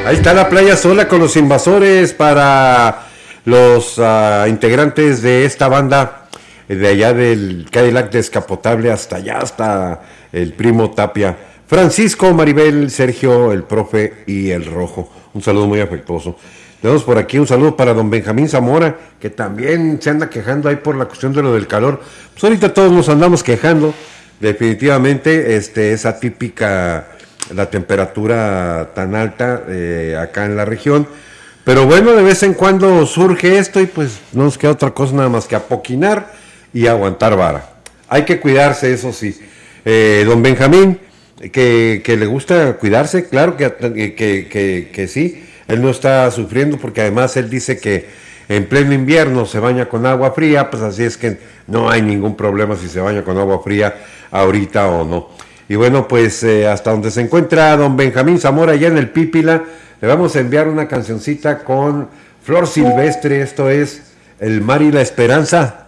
Ahí está la playa sola con los invasores para los integrantes de esta banda de allá del Cadillac Descapotable hasta allá, hasta el Primo Tapia. Francisco, Maribel, Sergio, el profe y el Rojo. Un saludo muy afectuoso. Tenemos por aquí un saludo para don Benjamín Zamora, que también se anda quejando ahí por la cuestión de lo del calor. Pues ahorita todos nos andamos quejando, definitivamente, esa típica, la temperatura tan alta acá en la región. Pero bueno, de vez en cuando surge esto y pues no nos queda otra cosa nada más que apoquinar y aguantar vara. Hay que cuidarse, eso sí. Don Benjamín, que le gusta cuidarse, claro que sí. Él no está sufriendo porque además él dice que en pleno invierno se baña con agua fría, pues así es que no hay ningún problema si se baña con agua fría ahorita o no. Y bueno, pues hasta donde se encuentra don Benjamín Zamora, allá en el Pípila, le vamos a enviar una cancioncita con Flor Silvestre, esto es El Mar y la Esperanza.